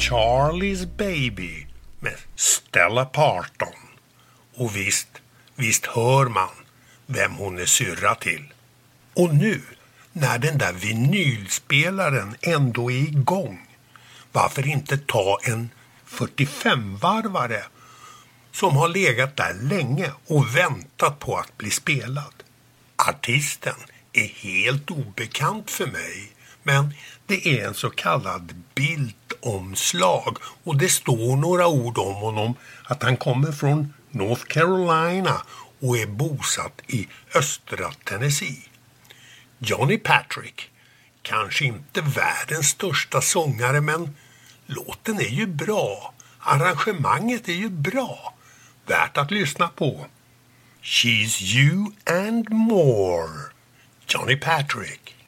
Charlie's Baby med Stella Parton. Och visst hör man vem hon är syrra till. Och nu, när den där vinylspelaren ändå är igång, varför inte ta en 45-varvare som har legat där länge och väntat på att bli spelad? Artisten är helt obekant för mig, men det är en så kallad bildomslag och det står några ord om honom, att han kommer från North Carolina och är bosatt i östra Tennessee. Johnny Patrick, kanske inte världens största sångare, men låten är ju bra. Arrangemanget är ju bra. Värt att lyssna på. She's You and More. Johnny Patrick.